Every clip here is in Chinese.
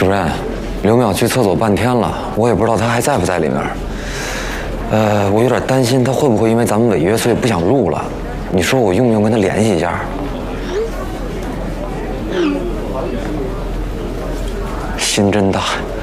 主任，刘淼去厕所半天了，我也不知道他还在不在里面。我有点担心他会不会因为咱们违约，所以不想录了。你说我用不用跟他联系一下？心真大。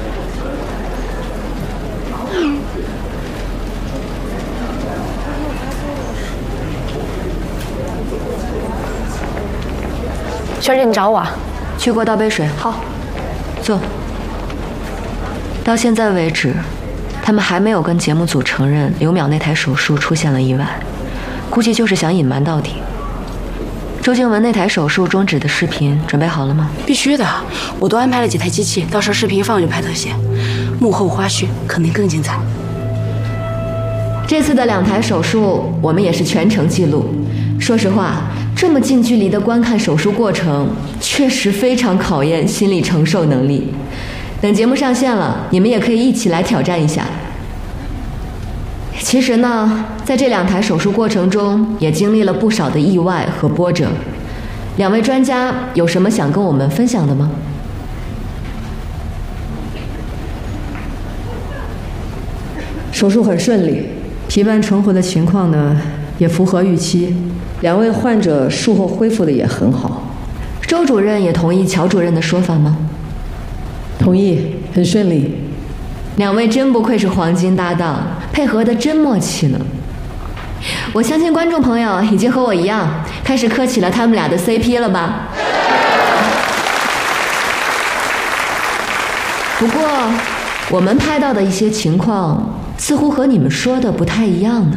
小姐，你找我啊？ 去给我倒杯水。 好。 坐。到现在为止，他们还没有跟节目组承认刘淼那台手术出现了意外，估计就是想隐瞒到底。周静雯那台手术终止的视频准备好了吗？ 必须的，我都安排了几台机器，到时候视频一放就拍特写，幕后花絮肯定更精彩。 这次的2台手术，我们也是全程记录。说实话，这么近距离的观看手术过程，确实非常考验心理承受能力。等节目上线了，你们也可以一起来挑战一下。其实呢，在这2台手术过程中，也经历了不少的意外和波折。2位专家有什么想跟我们分享的吗？ 手术很顺利，皮瓣重合的情况呢也符合预期，2位患者术后恢复的也很好。 周主任也同意乔主任的说法吗？ 同意，很顺利。 2位真不愧是黄金搭档，配合的真默契呢。我相信观众朋友已经和我一样，开始磕起了他们俩的 CP 了吧？不过，我们拍到的一些情况，似乎和你们说的不太一样呢。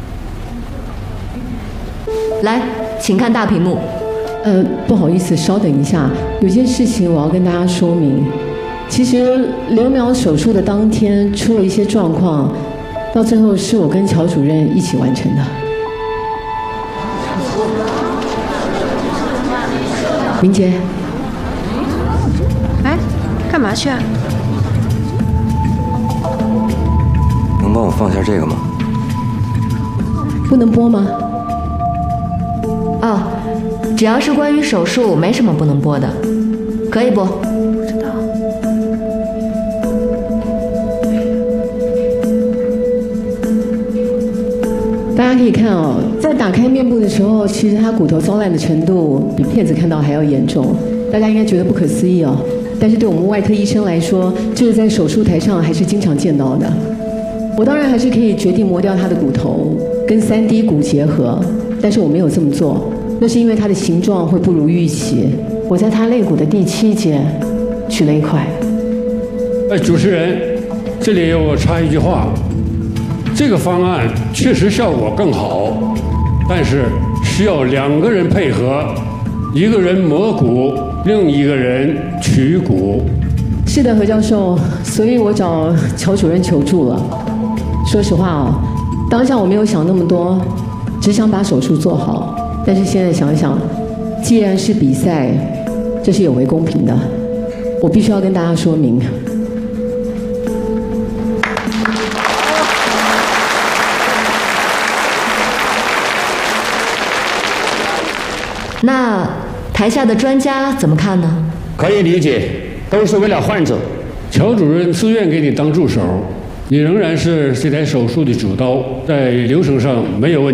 来，请看大屏幕。 不好意思，稍等一下，有件事情我要跟大家说明。其实刘淼手术的当天出了一些状况，到最后是我跟乔主任一起完成的。明杰， 哎，干嘛去啊？ 能帮我放下这个吗？ 不能播吗？ 哦，只要是关于手术，没什么不能播的，可以播。 不知道。 大家可以看哦，在打开面部的时候，其实他骨头糟烂的程度比片子看到还要严重，大家应该觉得不可思议哦。但是对我们外科医生来说，这是在手术台上还是经常见到的。我当然还是可以决定磨掉他的骨头，跟3D 骨结合，但是我没有这么做，那是因为它的形状会不如预期。我在他肋骨的第7节取了一块。 主持人，这里我插一句话，这个方案确实效果更好，但是需要2个人配合，一个人磨骨，另一个人取骨。 是的，何教授，所以我找乔主任求助了。说实话哦，当下我没有想那么多，只想把手术做好。但是现在想想，既然是比赛，这是有违公平的，我必须要跟大家说明。 那台下的专家怎么看呢？ 可以理解，都是为了患者。 乔主任自愿给你当助手，你仍然是这台手术的主刀，在流程上没有问题。